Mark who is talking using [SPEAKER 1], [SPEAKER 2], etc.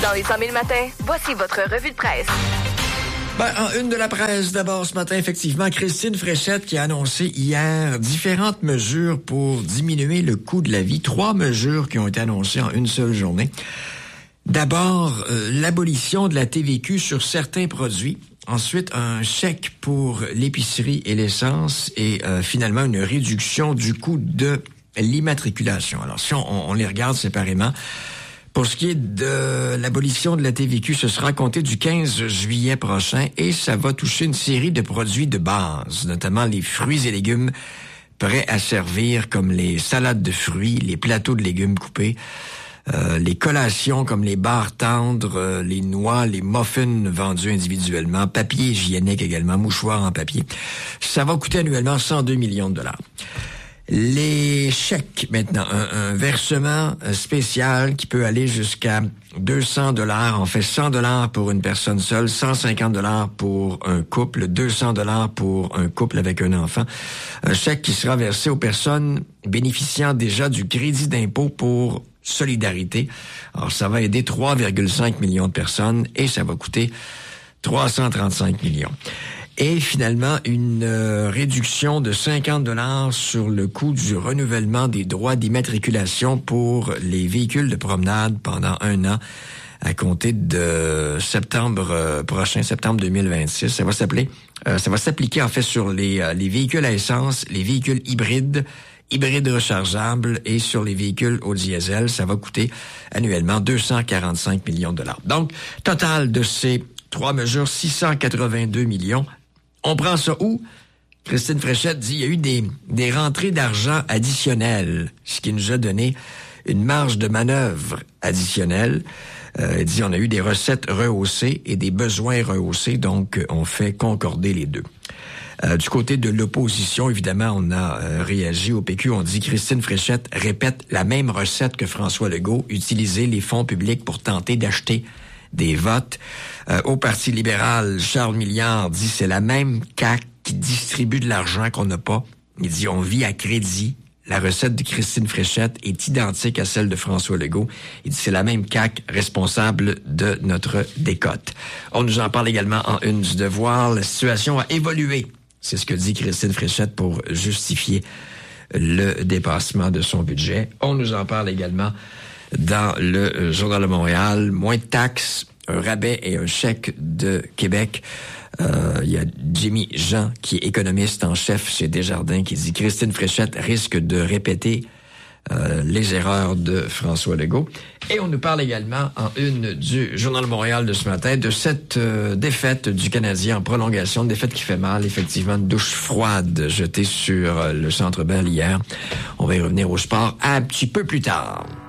[SPEAKER 1] Dans les 100 000 matins, voici votre revue de presse.
[SPEAKER 2] En une de la presse, d'abord ce matin, effectivement, Christine Fréchette qui a annoncé hier différentes mesures pour diminuer le coût de la vie. 3 mesures qui ont été annoncées en une seule journée. D'abord, l'abolition de la TVQ sur certains produits. Ensuite, un chèque pour l'épicerie et l'essence. Et finalement, une réduction du coût de l'immatriculation. Alors, si on les regarde séparément, pour ce qui est de l'abolition de la TVQ, ce sera compté du 15 juillet prochain et ça va toucher une série de produits de base, notamment les fruits et légumes prêts à servir comme les salades de fruits, les plateaux de légumes coupés, les collations comme les barres tendres, les noix, les muffins vendus individuellement, papier hygiénique également, mouchoirs en papier. Ça va coûter annuellement 102 millions de dollars. Les chèques, maintenant, un versement spécial qui peut aller jusqu'à 200 $, en fait 100 $ pour une personne seule, 150 $ pour un couple, 200 $ pour un couple avec un enfant. Un chèque qui sera versé aux personnes bénéficiant déjà du crédit d'impôt pour solidarité. Alors, ça va aider 3,5 millions de personnes et ça va coûter 335 millions. Et finalement, une réduction de 50 $ sur le coût du renouvellement des droits d'immatriculation pour les véhicules de promenade pendant 1 an à compter de septembre prochain, septembre 2026. Ça va s'appliquer en fait sur les véhicules à essence, les véhicules hybrides rechargeables et sur les véhicules au diesel. Ça va coûter annuellement 245 millions de dollars. Donc, total de ces 3 mesures, 682 millions. On prend ça où? Christine Fréchette dit il y a eu des rentrées d'argent additionnelles, ce qui nous a donné une marge de manœuvre additionnelle. Elle dit on a eu des recettes rehaussées et des besoins rehaussés, donc on fait concorder les deux. Du côté de l'opposition, évidemment, on a réagi au PQ. On dit Christine Fréchette répète la même recette que François Legault, utiliser les fonds publics pour tenter d'acheter des votes. Au Parti libéral, Charles Milliard dit c'est la même CAQ qui distribue de l'argent qu'on n'a pas. Il dit on vit à crédit. La recette de Christine Fréchette est identique à celle de François Legault. Il dit c'est la même CAQ responsable de notre décote. On nous en parle également en une du Devoir. La situation a évolué. C'est ce que dit Christine Fréchette pour justifier le dépassement de son budget. On nous en parle également dans le Journal de Montréal. Moins de taxes, un rabais et un chèque de Québec. Il y a Jimmy Jean, qui est économiste en chef chez Desjardins, qui dit Christine Fréchette risque de répéter les erreurs de François Legault. Et on nous parle également en une du Journal de Montréal de ce matin de cette défaite du Canadien en prolongation, défaite qui fait mal, effectivement, une douche froide jetée sur le Centre Bell hier. On va y revenir au sport un petit peu plus tard.